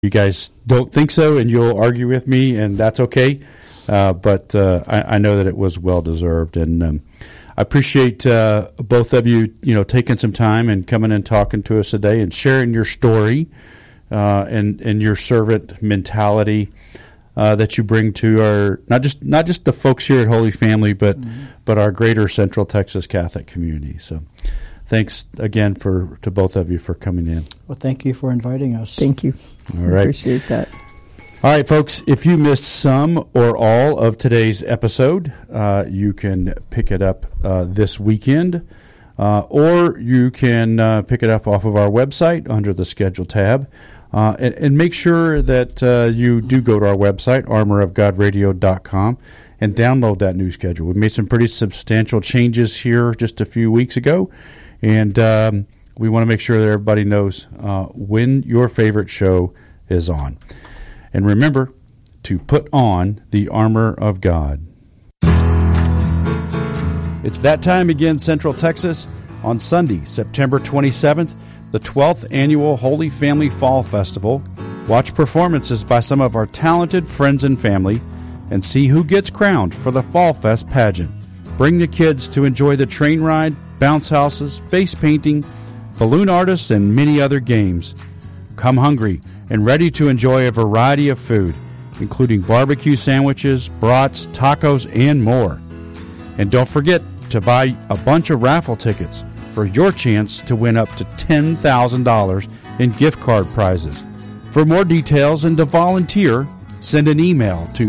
You guys don't think so, and you'll argue with me, and that's okay. But I know that it was well deserved, and I appreciate both of you, taking some time and coming and talking to us today and sharing your story and your servant mentality that you bring to our not just the folks here at Holy Family, but our greater Central Texas Catholic community. So, thanks again to both of you for coming in. Well, thank you for inviting us. Thank you. All right. Appreciate that. All right, folks, if you missed some or all of today's episode, you can pick it up this weekend, or you can pick it up off of our website under the Schedule tab. And make sure that you do go to our website, armorofgodradio.com, and download that new schedule. We made some pretty substantial changes here just a few weeks ago, and we want to make sure that everybody knows when your favorite show is on. And remember to put on the armor of God. It's that time again, Central Texas, on Sunday, September 27th, the 12th Annual Holy Family Fall Festival. Watch performances by some of our talented friends and family and see who gets crowned for the Fall Fest pageant. Bring the kids to enjoy the train ride, bounce houses, face painting, balloon artists, and many other games. Come hungry and ready to enjoy a variety of food, including barbecue sandwiches, brats, tacos, and more. And don't forget to buy a bunch of raffle tickets for your chance to win up to $10,000 in gift card prizes. For more details and to volunteer, send an email to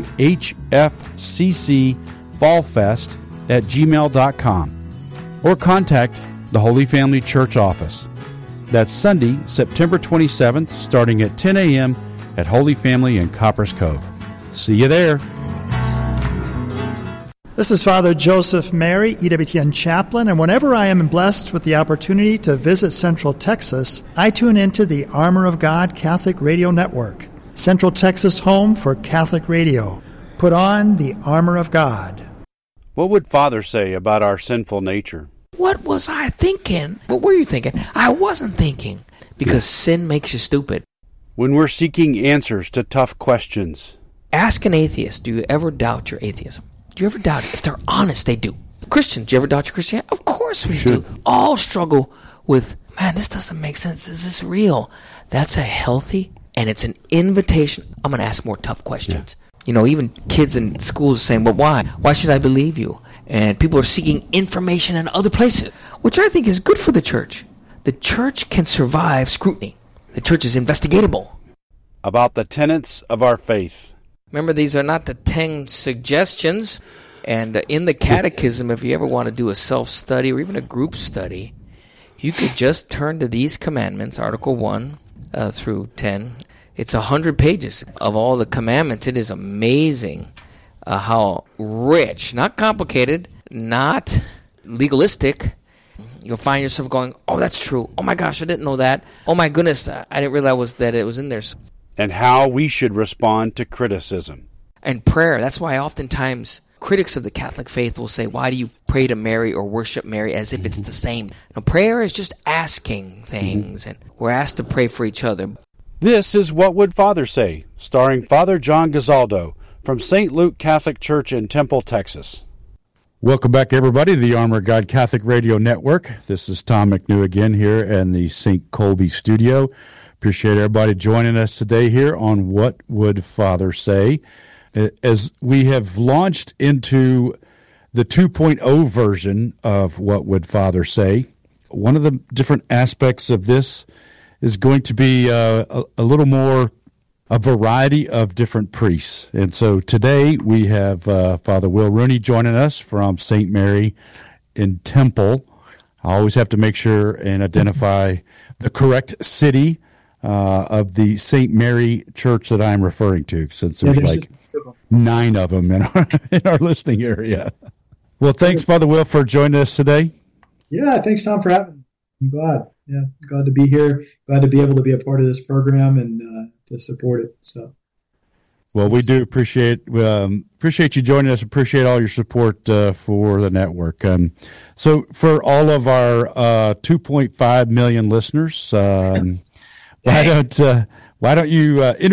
hfccfallfest@gmail.com or contact the Holy Family Church office. That's Sunday, September 27th, starting at 10 a.m. at Holy Family in Coppers Cove. See you there. This is Father Joseph Mary, EWTN chaplain, and whenever I am blessed with the opportunity to visit Central Texas, I tune into the Armor of God Catholic Radio Network, Central Texas home for Catholic radio. Put on the armor of God. What would Father say about our sinful nature? What was I thinking? What were you thinking? I wasn't thinking. Because sin makes you stupid. When we're seeking answers to tough questions. Ask an atheist, do you ever doubt your atheism? Do you ever doubt it? If they're honest, they do. Christians, do you ever doubt your Christianity? Of course we do. All struggle with, man, this doesn't make sense. Is this real? That's a healthy, and it's an invitation. I'm going to ask more tough questions. Yeah. Even kids in schools are saying, well, why? Why should I believe you? And people are seeking information in other places, which I think is good for the church. The church can survive scrutiny. The church is investigatable. About the tenets of our faith. Remember, these are not the 10 suggestions. And in the catechism, if you ever want to do a self-study or even a group study, you could just turn to these commandments, Article 1 through 10. It's 100 pages of all the commandments. It is amazing how rich, not complicated, not legalistic. You'll find yourself going, oh, that's true. Oh, my gosh, I didn't know that. Oh, my goodness, I didn't realize that it was in there. And how we should respond to criticism. And prayer. That's why oftentimes critics of the Catholic faith will say, why do you pray to Mary or worship Mary as if it's the same? Now, prayer is just asking things, and we're asked to pray for each other. This is What Would Father Say, starring Father John Gazaldo from St. Luke Catholic Church in Temple, Texas. Welcome back, everybody, to the Armor of God Catholic Radio Network. This is Tom McNew again here in the St. Colby studio. Appreciate everybody joining us today here on What Would Father Say. As we have launched into the 2.0 version of What Would Father Say, one of the different aspects of this is going to be a little more a variety of different priests. And so today we have Father Will Rooney joining us from St. Mary in Temple. I always have to make sure and identify the correct city of the St. Mary Church that I'm referring to, since there's 9 of them in our listening area. Well, thanks, Father Will, for joining us today. Yeah, thanks, Tom, for having me. I'm glad. Yeah, glad to be here. Glad to be able to be a part of this program and to support it. So, well, we do appreciate you joining us. Appreciate all your support for the network. So, for all of our 2.5 million listeners, why Why don't you